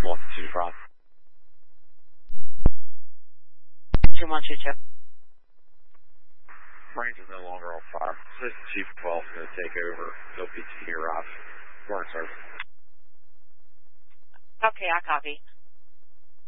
Altitude Rob. 2122. Range is no longer on fire. System Chief 12 is going to take over. LPT here, Rob. Burn service. Okay, I copy.